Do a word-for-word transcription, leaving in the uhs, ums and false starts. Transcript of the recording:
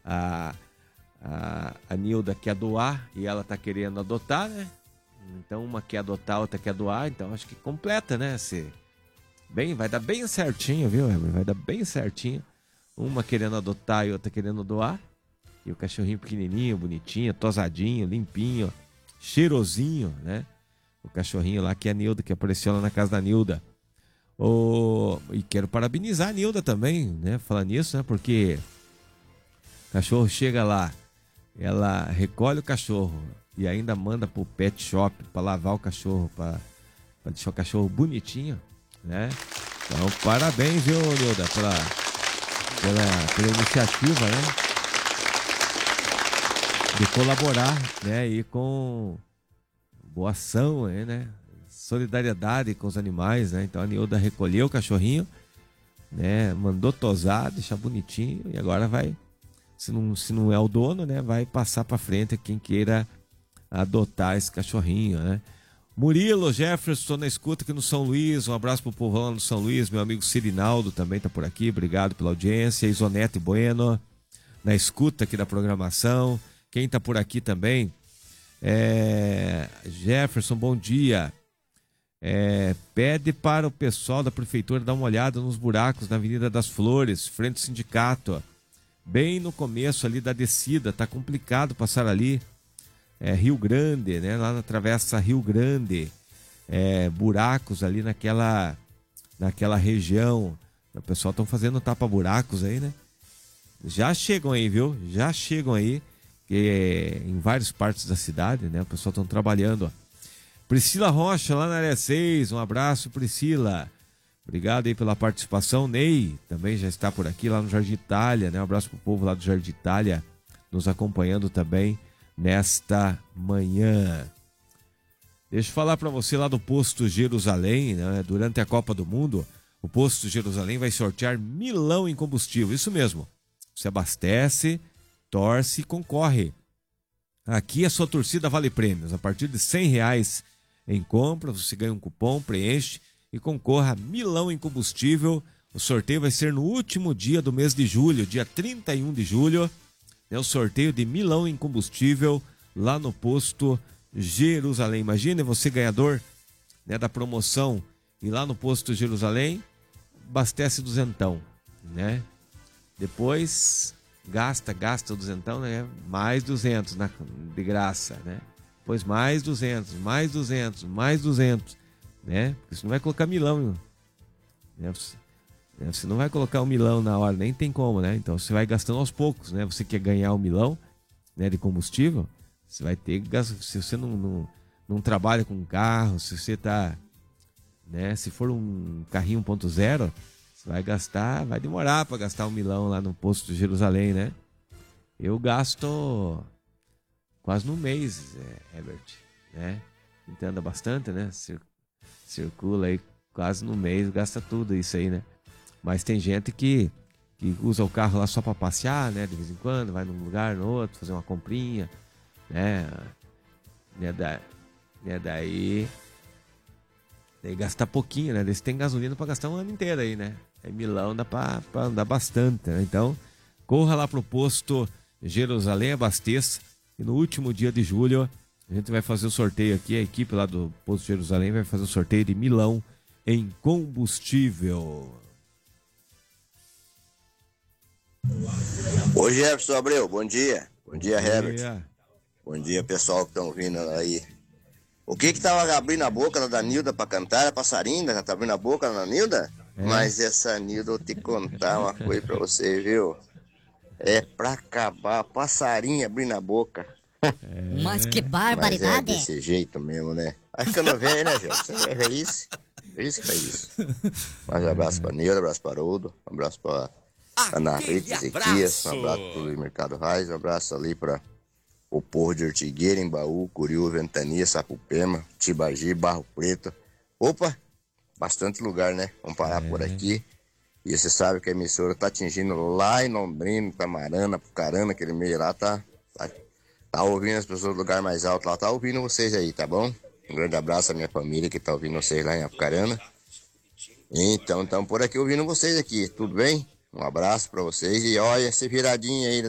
a, a, a Nilda quer doar e ela tá querendo adotar, né? Então uma quer adotar, outra quer doar, então acho que completa, né? Se, bem, vai dar bem certinho, viu, Eber? Vai dar bem certinho. Uma querendo adotar e outra querendo doar. E o cachorrinho pequenininho, bonitinho, tosadinho, limpinho, cheirosinho, né? O cachorrinho lá que é a Nilda, que apareceu lá na casa da Nilda. Oh, e quero parabenizar a Nilda também, né? Falar nisso, né? Porque o cachorro chega lá, ela recolhe o cachorro e ainda manda pro pet shop para lavar o cachorro, para deixar o cachorro bonitinho, né? Então, parabéns, viu, Nilda, pela, pela, pela iniciativa, né? De colaborar, né? E com boa ação, né? Solidariedade com os animais, né? Então a Nilda recolheu o cachorrinho, né? Mandou tosar, deixar bonitinho e agora vai, se não, se não é o dono, né? Vai passar para frente quem queira adotar esse cachorrinho, né? Murilo, Jefferson na escuta aqui no São Luís, um abraço pro povo lá no São Luís, meu amigo Cirinaldo também tá por aqui, obrigado pela audiência, Isonete Bueno na escuta aqui da programação, quem tá por aqui também é Jefferson, bom dia. É, pede para o pessoal da prefeitura dar uma olhada nos buracos na Avenida das Flores, frente ao sindicato, bem no começo ali da descida, tá complicado passar ali, é, Rio Grande, né, lá na travessa Rio Grande, é, buracos ali naquela, naquela região, o pessoal estão fazendo tapa-buracos aí, né, já chegam aí, viu, já chegam aí, que, é, em várias partes da cidade, né, o pessoal estão trabalhando, ó. Priscila Rocha, lá na área seis, um abraço, Priscila. Obrigado aí pela participação. Ney também já está por aqui, lá no Jardim Itália, né? Um abraço pro povo lá do Jardim Itália, nos acompanhando também nesta manhã. Deixa eu falar para você lá do Posto Jerusalém, né? Durante a Copa do Mundo, o Posto Jerusalém vai sortear milão em combustível. Isso mesmo. Você abastece, torce e concorre. Aqui a sua torcida vale prêmios. A partir de cem reais em compra, você ganha um cupom, preenche e concorra a milão em combustível. O sorteio vai ser no último dia do mês de julho, dia trinta e um de julho. É o sorteio de milão em combustível lá no Posto Jerusalém. Imagine você ganhador, né, da promoção e lá no Posto Jerusalém, abastece duzentão, né? Depois gasta, gasta duzentão, né? Mais duzentos na, de graça, né? Depois mais duzentos, mais duzentos, mais duzentos, né? Porque você não vai colocar milão, né? Você, você não vai colocar um milão na hora, nem tem como, né? Então você vai gastando aos poucos, né? Você quer ganhar um milão, né, de combustível, você vai ter que gastar. Se você não, não, não trabalha com carro, se você tá, né? Se for um carrinho um ponto zero, você vai gastar, vai demorar para gastar um milão lá no Posto de Jerusalém, né? Eu gasto quase no mês, é, Herbert, né? Então anda bastante, né? Cir- circula aí quase no mês, gasta tudo isso aí, né? Mas tem gente que, que usa o carro lá só para passear, né? De vez em quando, vai num lugar, no outro, fazer uma comprinha, né? né? Da, né? Daí, daí gasta pouquinho, né? Daí você tem gasolina para gastar um ano inteiro aí, né? Aí milão dá para andar bastante, né? Então, corra lá pro Posto Jerusalém, abasteça. E no último dia de julho, a gente vai fazer o sorteio aqui. A equipe lá do Posto Jerusalém vai fazer o sorteio de milão em combustível. Oi, Jefferson Abreu, bom dia. Bom dia, Bom Herbert. dia. Bom dia, pessoal que estão vindo aí. O que que tava abrindo a boca da Nilda pra cantar? Era passarinho, já tá abrindo a boca da Nilda? É. Mas essa Nilda, eu te contar uma coisa pra você, viu? É pra acabar, passarinho abrindo a boca. Mas que Mas é barbaridade! desse jeito mesmo, né? Acho que eu não vejo, né, Jefferson? Você é velhice. Velhice que faz isso. Mas um abraço pra Nilda, um abraço para Haroldo, um abraço pra Ana Rita Ezequias, um abraço pro Luiz Mercado Reis, um abraço ali pra o povo de Ortigueira, Embaú, Curiú, Ventania, Sapupema, Tibagi, Barro Preto. Opa, bastante lugar, né? Vamos parar é. por aqui. E você sabe que a emissora tá atingindo lá em Londrina, Tamarana, Pucarana, aquele meio lá, tá, tá, tá ouvindo as pessoas do lugar mais alto lá, tá ouvindo vocês aí, tá bom? Um grande abraço à minha família que tá ouvindo vocês lá em Apucarana. Então, estamos por aqui ouvindo vocês aqui, tudo bem? Um abraço pra vocês e olha essa viradinha aí